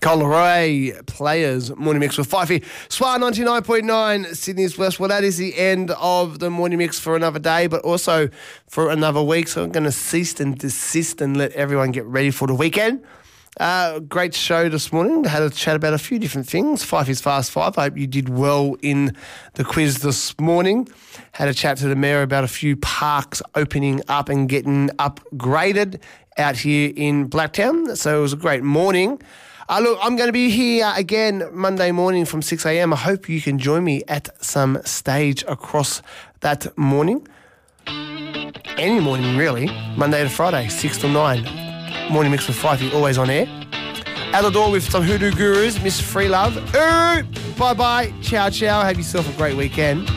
Collaroy Players Morning Mix with Fifey. SWAR 99.9 Sydney's West. Well, that is the end of the Morning Mix for another day, but also for another week. So I'm going to cease and desist and let everyone get ready for the weekend. Great show this morning. Had a chat about a few different things. Fifey's Fast Five. I hope you did well in the quiz this morning. Had a chat to the mayor about a few parks opening up and getting upgraded out here in Blacktown. So it was a great morning. Look, I'm going to be here again Monday morning from 6 a.m. I hope you can join me at some stage across that morning. Any morning, really. Monday to Friday, 6 to 9. Morning Mix with Fifey, always on air. Out the door with some Hoodoo Gurus, Miss Free Love. Bye-bye. Ciao, ciao. Have yourself a great weekend.